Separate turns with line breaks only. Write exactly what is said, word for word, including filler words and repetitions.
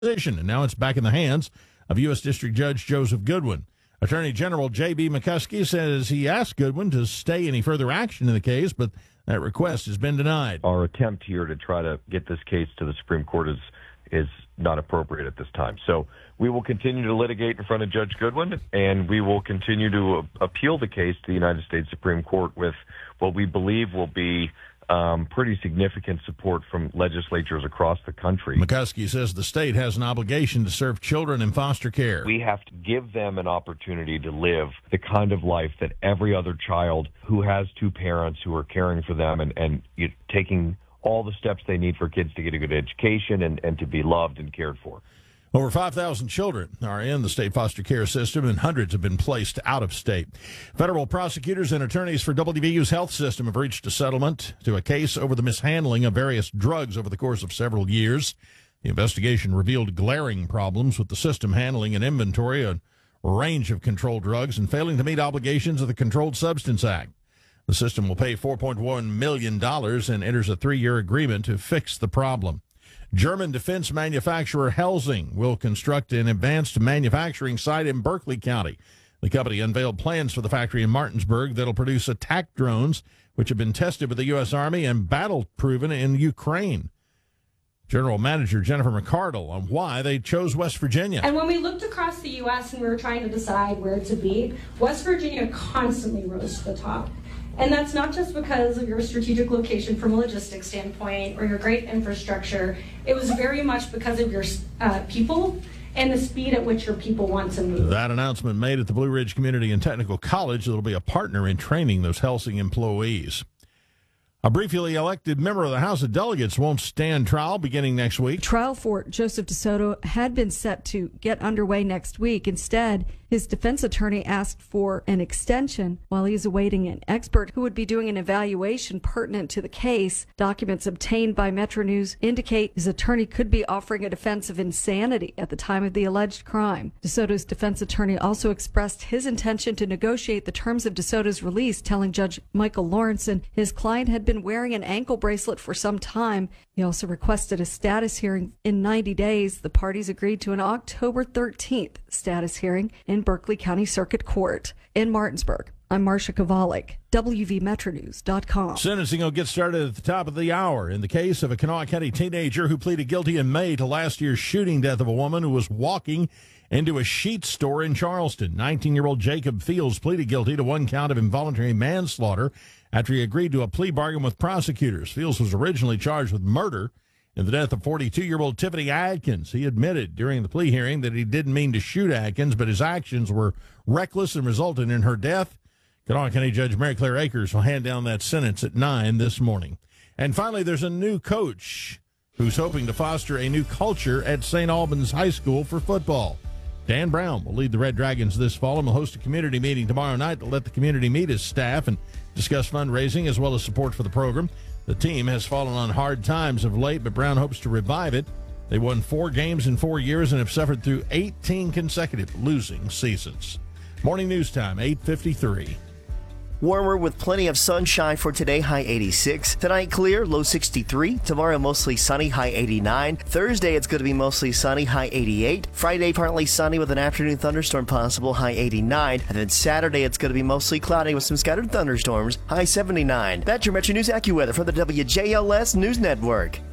position, and now it's back in the hands of U S District Judge Joseph Goodwin. Attorney General J B. McCuskey says he asked Goodwin to stay any further action in the case, but that request has been denied.
Our attempt here to try to get this case to the Supreme Court is is not appropriate at this time. So we will continue to litigate in front of Judge Goodwin, and we will continue to uh, appeal the case to the United States Supreme Court with what we believe will be um, pretty significant support from legislatures across the country.
McCuskey says the state has an obligation to serve children in foster care.
We have to give them an opportunity to live the kind of life that every other child who has two parents who are caring for them and, and you know, taking all the steps they need for kids to get a good education and, and to be loved and cared for.
Over five thousand children are in the state foster care system, and hundreds have been placed out of state. Federal prosecutors and attorneys for W V U's health system have reached a settlement to a case over the mishandling of various drugs over the course of several years. The investigation revealed glaring problems with the system handling and inventory a range of controlled drugs and failing to meet obligations of the Controlled Substance Act. The system will pay four point one million dollars and enters a three-year agreement to fix the problem. German defense manufacturer Helsing will construct an advanced manufacturing site in Berkeley County. The company unveiled plans for the factory in Martinsburg that'll produce attack drones, which have been tested with the U S. Army and battle-proven in Ukraine. General Manager Jennifer McCardle on why they chose West Virginia.
And when we looked across the U S and we were trying to decide where to be, West Virginia constantly rose to the top. And that's not just because of your strategic location from a logistics standpoint or your great infrastructure. It was very much because of your uh, people and the speed at which your people want to move.
That announcement made at the Blue Ridge Community and Technical College that will be a partner in training those Helsing employees. A briefly elected member of the House of Delegates won't stand trial beginning next week.
Trial for Joseph DeSoto had been set to get underway next week. Instead, his defense attorney asked for an extension while he's awaiting an expert who would be doing an evaluation pertinent to the case. Documents obtained by Metro News indicate his attorney could be offering a defense of insanity at the time of the alleged crime. DeSoto's defense attorney also expressed his intention to negotiate the terms of DeSoto's release, telling Judge Michael Lawrenson his client had been wearing an ankle bracelet for some time. He also requested a status hearing in ninety days. The parties agreed to an October thirteenth status hearing in Berkeley County Circuit Court in Martinsburg. I'm Marcia Kovalik, W V Metro News dot com.
Sentencing will get started at the top of the hour in the case of a Kanawha County teenager who pleaded guilty in May to last year's shooting death of a woman who was walking into a sheet store in Charleston. nineteen-year-old Jacob Fields pleaded guilty to one count of involuntary manslaughter after he agreed to a plea bargain with prosecutors. Fields was originally charged with murder in the death of forty-two-year-old Tiffany Adkins. He admitted during the plea hearing that he didn't mean to shoot Adkins, but his actions were reckless and resulted in her death. Kanawha County Judge Mary Claire Akers will hand down that sentence at nine this morning. And finally, there's a new coach who's hoping to foster a new culture at Saint Albans High School for football. Dan Brown will lead the Red Dragons this fall and will host a community meeting tomorrow night to let the community meet his staff and discuss fundraising as well as support for the program. The team has fallen on hard times of late, but Brown hopes to revive it. They won four games in four years and have suffered through eighteen consecutive losing seasons. Morning news time, eight fifty-three.
Warmer with plenty of sunshine for today, high eighty-six. Tonight clear, low sixty-three. Tomorrow mostly sunny, high eighty-nine. Thursday it's going to be mostly sunny, high eighty-eight. Friday partly sunny with an afternoon thunderstorm possible, high eighty-nine. And then Saturday it's going to be mostly cloudy with some scattered thunderstorms, high seventy-nine. That's your Metro News AccuWeather from the W J L S News Network.